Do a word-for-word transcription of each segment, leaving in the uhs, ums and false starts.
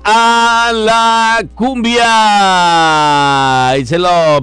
a la cumbia. Y se lo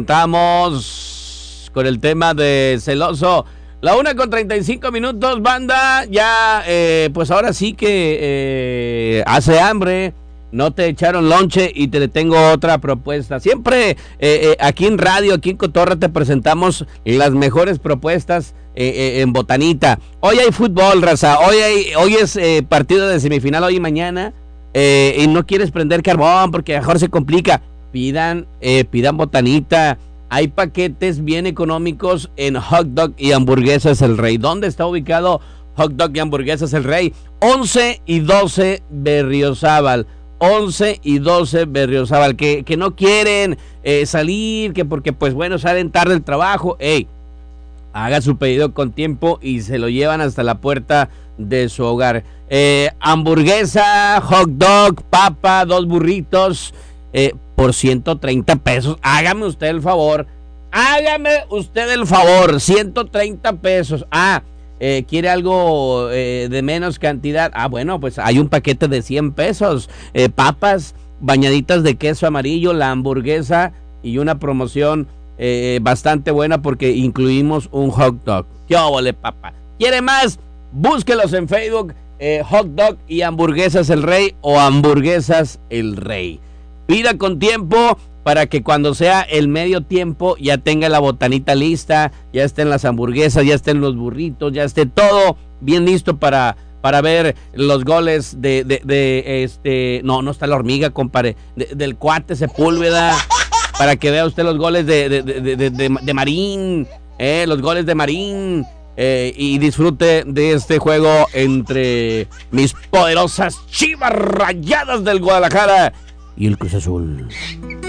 presentamos con el tema de Celoso. La una con treinta y cinco minutos, banda. Ya, eh, pues ahora sí que eh, hace hambre. No te echaron lonche y te tengo otra propuesta. Siempre eh, eh, aquí en radio, aquí en Cotorra, te presentamos las mejores propuestas eh, eh, en Botanita. Hoy hay fútbol, raza. Hoy, hay, hoy es eh, partido de semifinal, hoy y mañana. Eh, y no quieres prender carbón porque mejor se complica. Pidan, eh, pidan Botanita. Hay paquetes bien económicos en Hot Dog y Hamburguesas El Rey. ¿Dónde está ubicado Hot Dog y Hamburguesas El Rey? once y doce Berriozábal. once y doce Berriozábal, que, que no quieren eh, salir, que porque pues bueno, salen tarde del trabajo. Ey, haga su pedido con tiempo y se lo llevan hasta la puerta de su hogar. Eh, hamburguesa, hot dog, papa, dos burritos, eh, por ciento treinta pesos. Hágame usted el favor, hágame usted el favor, ciento treinta pesos. Ah, Eh, ¿quiere algo eh, de menos cantidad? Ah, bueno, pues hay un paquete de cien pesos. Eh, papas bañaditas de queso amarillo, la hamburguesa y una promoción eh, bastante buena porque incluimos un hot dog. ¡Qué óvole, papá! ¿Quiere más? Búsquelos en Facebook, eh, Hot Dog y Hamburguesas El Rey o Hamburguesas El Rey. Pida con tiempo para que cuando sea el medio tiempo ya tenga la botanita lista, ya estén las hamburguesas, ya estén los burritos, ya esté todo bien listo para, para ver los goles de, de, de este, no, no está la hormiga, compadre, de, del cuate Sepúlveda, para que vea usted los goles de, de, de, de, de, de Marín, eh, los goles de Marín, eh, y disfrute de este juego entre mis poderosas Chivas Rayadas del Guadalajara y el Cruz Azul.